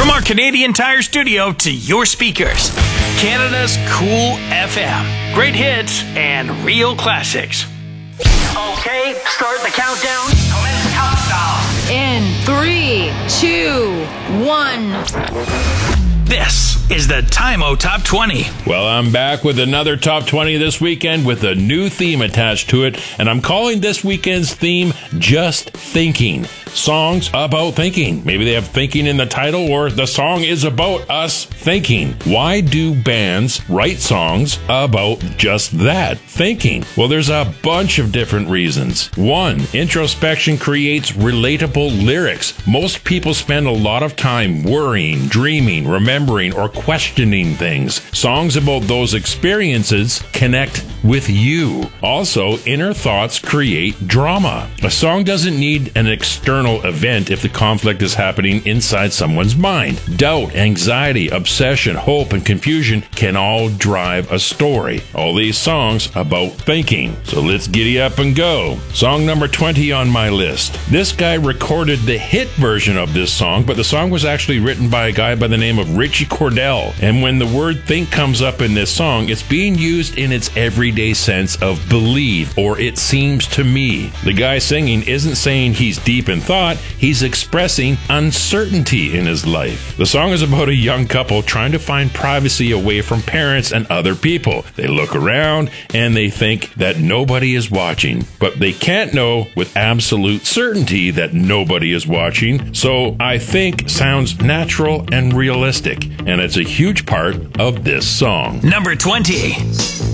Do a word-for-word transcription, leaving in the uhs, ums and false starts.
From our Canadian Tire studio to your speakers, Canada's Cool F M. Great hits and real classics. Okay, start the countdown. Commence countdown. In three, two, one. This is the Time-O Top twenty. Well, I'm back with another Top twenty this weekend with a new theme attached to it, and I'm calling this weekend's theme Just Thinking. Songs about thinking. Maybe they have thinking in the title, or the song is about us thinking. Why do bands write songs about just that, thinking? Well, there's a bunch of different reasons. One, introspection creates relatable lyrics. Most people spend a lot of time worrying, dreaming, remembering, or questioning things. Songs about those experiences connect with you. Also, inner thoughts create drama. A song doesn't need an external event if the conflict is happening inside someone's mind. Doubt, anxiety, obsession, hope, and confusion can all drive a story. All these songs about thinking. So let's giddy up and go. Song number twenty on my list. This guy recorded the hit version of this song, but the song was actually written by a guy by the name of Richie Cordell. And when the word think comes up in this song, it's being used in its everyday sense of believe, or it seems to me. The guy singing isn't saying he's deep in thought, he's expressing uncertainty in his life. The song is about a young couple trying to find privacy away from parents and other people. They look around and they think that nobody is watching, but they can't know with absolute certainty that nobody is watching. So I think sounds natural and realistic, and it's a huge part of this song. Number twenty.